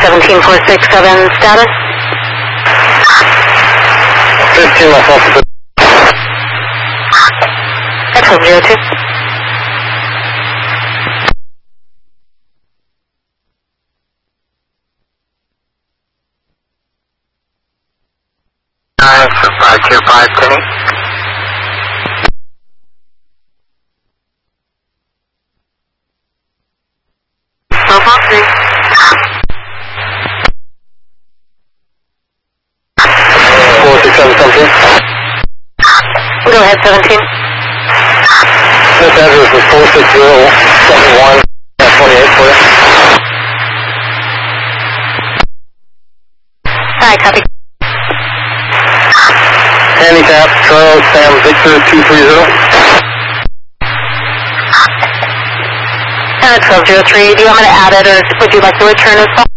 17467 status. 15 left off the X02. for 525 Kenny. Alpha 3. 467 something. Go ahead, 17. This address is 46071 28 for you. Hi, copy. Handicap, Charles Sam Victor 230. 1203, do you want me to add it or would you like to return as well?